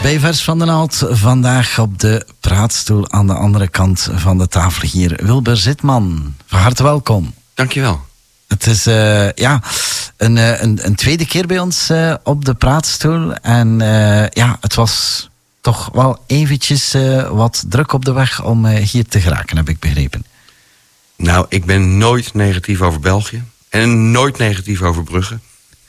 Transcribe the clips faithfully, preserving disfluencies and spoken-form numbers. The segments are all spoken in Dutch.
Bij Vers van den Naald vandaag op de praatstoel aan de andere kant van de tafel hier. Wilber Zitman, van harte welkom. Dankjewel. Het is uh, ja, een, een, een tweede keer bij ons uh, op de praatstoel. En uh, ja, het was toch wel eventjes uh, wat druk op de weg om uh, hier te geraken, heb ik begrepen. Nou, ik ben nooit negatief over België. En nooit negatief over Brugge.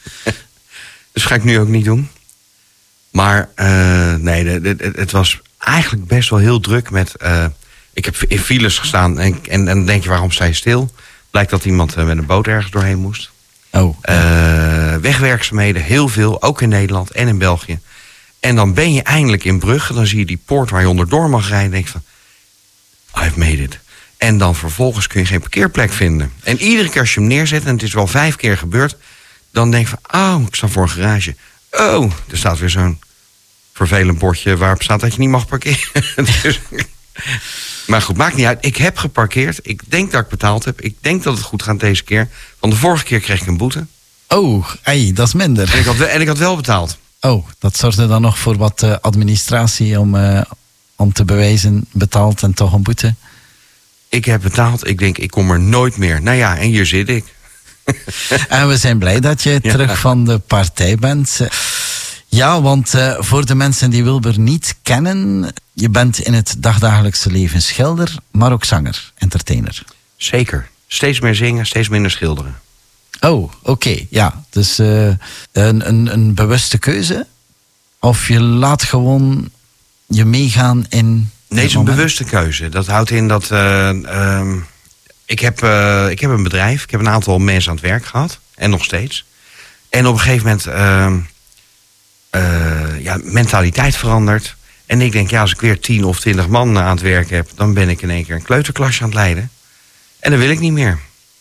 Dus ga ik nu ook niet doen. Maar uh, nee, de, de, het was eigenlijk best wel heel druk met... Uh, ik heb in files gestaan en, en, en dan denk je, waarom sta je stil? Blijkt dat iemand uh, met een boot ergens doorheen moest. Oh. Uh, wegwerkzaamheden, heel veel, ook in Nederland en in België. En dan ben je eindelijk in Brugge, dan zie je die poort waar je onderdoor mag rijden... en denk je van, I've made it. En dan vervolgens kun je geen parkeerplek vinden. En iedere keer als je hem neerzet, en het is wel vijf keer gebeurd... dan denk je van, oh, ik sta voor een garage. Oh, er staat weer zo'n vervelend bordje waarop staat dat je niet mag parkeren. Dus, maar goed, maakt niet uit. Ik heb geparkeerd. Ik denk dat ik betaald heb. Ik denk dat het goed gaat deze keer. Want de vorige keer kreeg ik een boete. Oh, ei, dat is minder. En ik had, en ik had wel betaald. Oh, dat zorgde dan nog voor wat uh, administratie om, uh, om te bewijzen betaald en toch een boete. Ik heb betaald. Ik denk, ik kom er nooit meer. Nou ja, en hier zit ik. En we zijn blij dat je terug ja. van de partij bent. Ja, want uh, voor de mensen die Wilber niet kennen... je bent in het dagdagelijkse leven schilder, maar ook zanger, entertainer. Zeker. Steeds meer zingen, steeds minder schilderen. Oh, oké. Okay. Ja, dus uh, een, een, een bewuste keuze? Of je laat gewoon je meegaan in... Nee, het is een bewuste keuze. Dat houdt in dat... Uh, uh, ik, heb, uh, ik heb een bedrijf. Ik heb een aantal mensen aan het werk gehad. En nog steeds. En op een gegeven moment... Uh, uh, ja, mentaliteit verandert. En ik denk, ja, als ik weer tien of twintig man aan het werk heb... dan ben ik in één keer een kleuterklasje aan het leiden. En dat wil ik niet meer.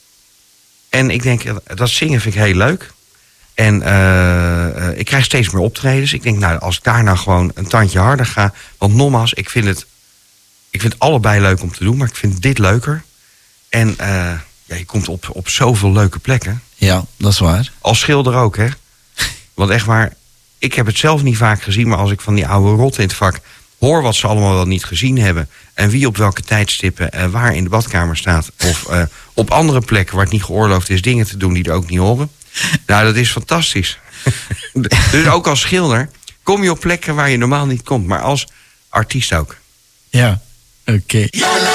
En ik denk, dat zingen vind ik heel leuk. En uh, uh, ik krijg steeds meer optredens. Ik denk, nou, als ik daar nou gewoon een tandje harder ga... want nogmaals, ik vind het... ik vind het allebei leuk om te doen, maar ik vind dit leuker. En uh, ja, je komt op, op zoveel leuke plekken. Ja, dat is waar. Als schilder ook, hè. Want echt waar, ik heb het zelf niet vaak gezien... maar als ik van die oude rotten in het vak hoor wat ze allemaal wel niet gezien hebben... en wie op welke tijdstippen uh, waar in de badkamer staat... of uh, op andere plekken waar het niet geoorloofd is... dingen te doen die er ook niet horen... Nou, dat is fantastisch. Dus ook als schilder kom je op plekken waar je normaal niet komt. Maar als artiest ook. Ja, oké. Okay.